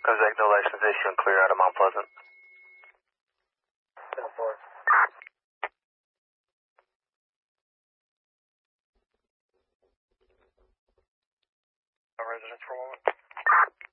Kozak, no license issue and clear out of Mount Pleasant. 10-4. Residence for a moment.